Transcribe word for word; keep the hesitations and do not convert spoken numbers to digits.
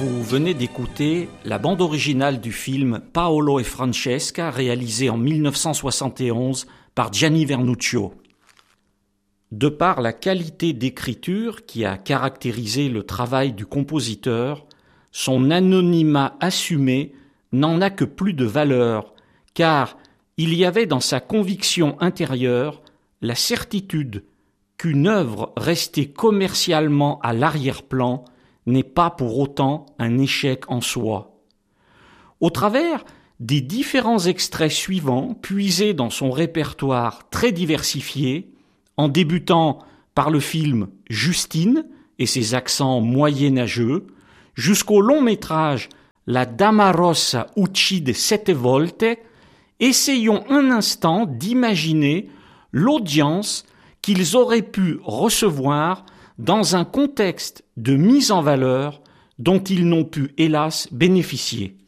Vous venez d'écouter la bande originale du film Paolo et Francesca, réalisé en mille neuf cent soixante et onze par Gianni Vernuccio. De par la qualité d'écriture qui a caractérisé le travail du compositeur, son anonymat assumé n'en a que plus de valeur, car il y avait dans sa conviction intérieure la certitude qu'une œuvre restée commercialement à l'arrière-plan n'est pas pour autant un échec en soi. Au travers des différents extraits suivants, puisés dans son répertoire très diversifié, en débutant par le film Justine et ses accents moyenâgeux, jusqu'au long métrage La Dama Rossa uccide sette volte, essayons un instant d'imaginer l'audience qu'ils auraient pu recevoir dans un contexte de mise en valeur dont ils n'ont pu hélas bénéficier.